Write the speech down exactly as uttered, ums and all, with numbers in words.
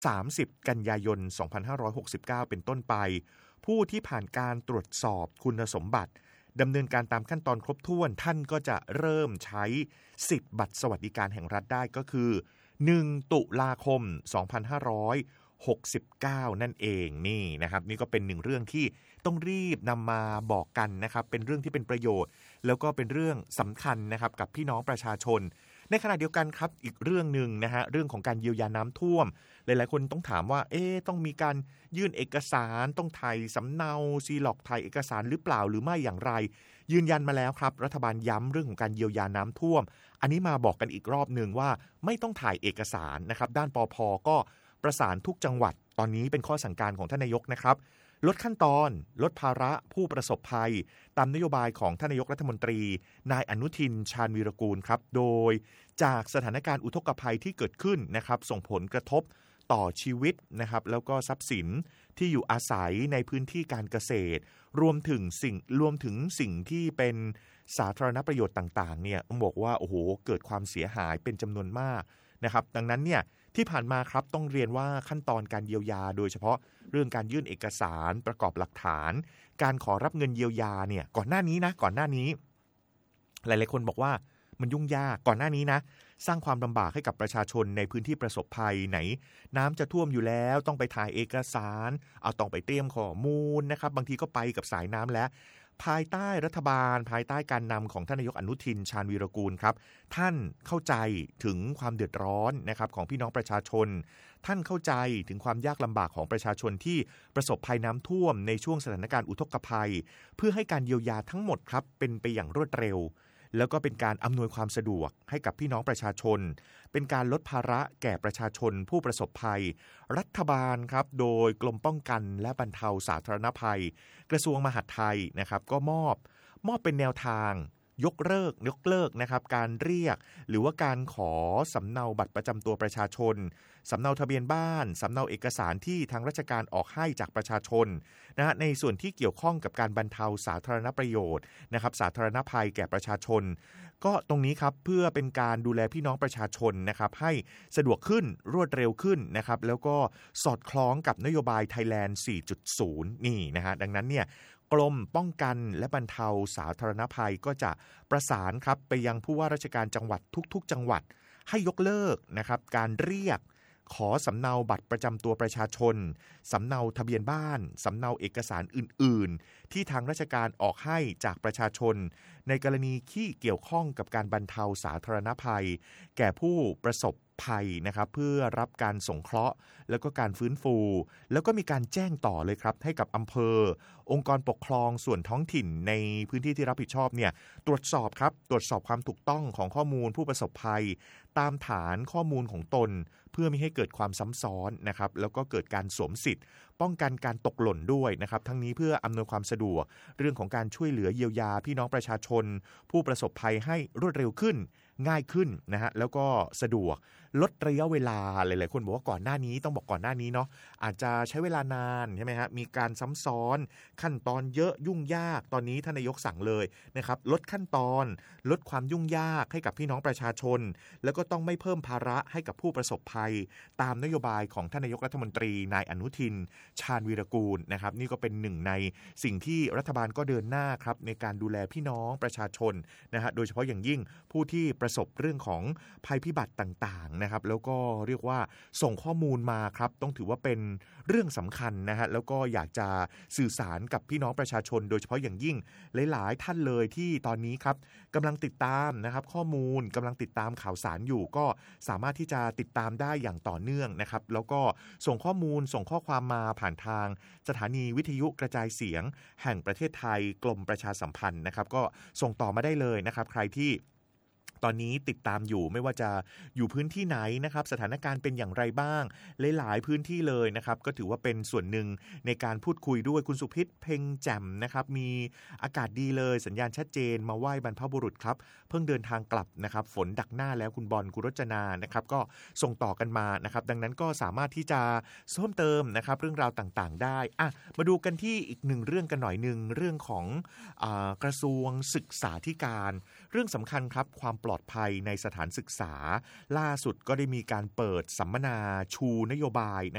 สามสิบกันยายนสองพันห้าร้อยหกสิบเก้าเป็นต้นไปผู้ที่ผ่านการตรวจสอบคุณสมบัติดำเนินการตามขั้นตอนครบถ้วนท่านก็จะเริ่มใช้สิทธิ์บัตรสวัสดิการแห่งรัฐได้ก็คือหนึ่งตุลาคมสองพันห้าร้อยหกสิบเก้านั่นเองนี่นะครับนี่ก็เป็นหนึ่งเรื่องที่ต้องรีบนำมาบอกกันนะครับเป็นเรื่องที่เป็นประโยชน์แล้วก็เป็นเรื่องสำคัญนะครับกับพี่น้องประชาชนในขณะเดียวกันครับอีกเรื่องนึงนะฮะเรื่องของการเยียวยาน้ำท่วมหลายๆคนต้องถามว่าเอ๊ะต้องมีการยื่นเอกสารต้องถ่ายสำเนาซีล็อกถ่ายเอกสารหรือเปล่าหรือไม่อย่างไรยืนยันมาแล้วครับรัฐบาลย้ำเรื่องของการเยียวยาน้ำท่วมอันนี้มาบอกกันอีกรอบนึงว่าไม่ต้องถ่ายเอกสารนะครับด้านปภ.ก็ประสานทุกจังหวัดตอนนี้เป็นข้อสั่งการของท่านนายกนะครับลดขั้นตอนลดภาระผู้ประสบภัยตามนโยบายของท่านนายกรัฐมนตรีนายอนุทินชาญวีรกูลครับโดยจากสถานการณ์อุทกภัยที่เกิดขึ้นนะครับส่งผลกระทบต่อชีวิตนะครับแล้วก็ทรัพย์สินที่อยู่อาศัยในพื้นที่การเกษตรรวมถึงสิ่งรวมถึงสิ่งที่เป็นสาธารณประโยชน์ต่างๆเนี่ยต้องบอกว่าโอ้โหเกิดความเสียหายเป็นจำนวนมากนะครับดังนั้นเนี่ยที่ผ่านมาครับต้องเรียนว่าขั้นตอนการเยียวยาโดยเฉพาะเรื่องการยื่นเอกสารประกอบหลักฐานการขอรับเงินเยียวยาเนี่ยก่อนหน้านี้นะก่อนหน้านี้หลายๆคนบอกว่ามันยุ่งยากก่อนหน้านี้นะสร้างความลำบากให้กับประชาชนในพื้นที่ประสบภัยไหนน้ำจะท่วมอยู่แล้วต้องไปถ่ายเอกสารเอาต้องไปเตรียมข้อมูลนะครับบางทีก็ไปกับสายน้ำแล้วภายใต้รัฐบาลภายใต้การนำของท่านนายกอนุทินชาญวีรกูลครับท่านเข้าใจถึงความเดือดร้อนนะครับของพี่น้องประชาชนท่านเข้าใจถึงความยากลำบากของประชาชนที่ประสบภัยน้ำท่วมในช่วงสถานการณ์อุทกภัยเพื่อให้การเยียวยาทั้งหมดครับเป็นไปอย่างรวดเร็วแล้วก็เป็นการอำนวยความสะดวกให้กับพี่น้องประชาชนเป็นการลดภาระแก่ประชาชนผู้ประสบภัยรัฐบาลครับโดยกรมป้องกันและบรรเทาสาธารณภัยกระทรวงมหาดไทยนะครับก็มอบมอบเป็นแนวทางยกเลิกยกเลิกนะครับการเรียกหรือว่าการขอสำเนาบัตรประจำตัวประชาชนสำเนาทะเบียนบ้านสำเนาเอกสารที่ทางราชการออกให้จากประชาชนนะฮะในส่วนที่เกี่ยวข้องกับการบรรเทาสาธารณประโยชน์นะครับสาธารณภัยแก่ประชาชนก็ตรงนี้ครับเพื่อเป็นการดูแลพี่น้องประชาชนนะครับให้สะดวกขึ้นรวดเร็วขึ้นนะครับแล้วก็สอดคล้องกับนโยบาย Thailand สี่จุดศูนย์ นี่นะฮะดังนั้นเนี่ยกรมป้องกันและบรรเทาสาธารณภัยก็จะประสานครับไปยังผู้ว่าราชการจังหวัดทุกๆจังหวัดให้ยกเลิกนะครับการเรียกขอสำเนาบัตรประจำตัวประชาชนสำเนาทะเบียนบ้านสำเนาเอกสารอื่นๆที่ทางราชการออกให้จากประชาชนในกรณีที่เกี่ยวข้องกับการบรรเทาสาธารณภัยแก่ผู้ประสบภัยนะครับเพื่อรับการสงเคราะห์แล้วก็การฟื้นฟูแล้วก็มีการแจ้งต่อเลยครับให้กับอำเภอองค์กรปกครองส่วนท้องถิ่นในพื้นที่ที่รับผิดชอบเนี่ยตรวจสอบครับตรวจสอบความถูกต้องของข้อมูลผู้ประสบภัยตามฐานข้อมูลของตนเพื่อไม่ให้เกิดความซ้ำซ้อนนะครับแล้วก็เกิดการสวมสิทธิ์ป้องกันการตกหล่นด้วยนะครับทั้งนี้เพื่ออำนวยความสะดวกเรื่องของการช่วยเหลือเยียวยาพี่น้องประชาชนผู้ประสบภัยให้รวดเร็วขึ้นง่ายขึ้นนะฮะแล้วก็สะดวกลดระยะเวลาหลายๆคนบอกว่าก่อนหน้านี้ต้องบอกก่อนหน้านี้เนาะอาจจะใช้เวลานานใช่ไหมฮะมีการซ้ำซ้อนขั้นตอนเยอะยุ่งยากตอนนี้ท่านนายกสั่งเลยนะครับลดขั้นตอนลดความยุ่งยากให้กับพี่น้องประชาชนแล้วก็ต้องไม่เพิ่มภาระให้กับผู้ประสบภัยตามนโยบายของท่านนายกรัฐมนตรีนายอนุทินชาญวีรกูลนะครับนี่ก็เป็นหนึ่งในสิ่งที่รัฐบาลก็เดินหน้าครับในการดูแลพี่น้องประชาชนนะฮะโดยเฉพาะอย่างยิ่งผู้ที่ประสบเรื่องของภัยพิบัติต่างๆนะครับแล้วก็เรียกว่าส่งข้อมูลมาครับต้องถือว่าเป็นเรื่องสำคัญนะฮะแล้วก็อยากจะสื่อสารกับพี่น้องประชาชนโดยเฉพาะอย่างยิ่งหลายๆท่านเลยที่ตอนนี้ครับกำลังติดตามนะครับข้อมูลกำลังติดตามข่าวสารอยู่ก็สามารถที่จะติดตามได้อย่างต่อเนื่องนะครับแล้วก็ส่งข้อมูลส่งข้อความมาผ่านทางสถานีวิทยุกระจายเสียงแห่งประเทศไทยกรมประชาสัมพันธ์นะครับก็ส่งต่อมาได้เลยนะครับใครที่ตอนนี้ติดตามอยู่ไม่ว่าจะอยู่พื้นที่ไหนนะครับสถานการณ์เป็นอย่างไรบ้างหลายๆพื้นที่เลยนะครับก็ถือว่าเป็นส่วนหนึ่งในการพูดคุยด้วยคุณสุพิษเพ็งแจ่มนะครับมีอากาศดีเลยสัญญาณชัดเจนมาไหว้บรรพบุรุษครับเพิ่งเดินทางกลับนะครับฝนดักหน้าแล้วคุณบอลคุณรจนานะครับก็ส่งต่อกันมานะครับดังนั้นก็สามารถที่จะเพิ่มเติมนะครับเรื่องราวต่างๆได้อ่ะมาดูกันที่อีกหนึ่งเรื่องกันหน่อยนึงเรื่องของอ่ากระทรวงศึกษาธิการเรื่องสำคัญครับความปลอดภัยในสถานศึกษาล่าสุดก็ได้มีการเปิดสัมมนาชูนโยบาย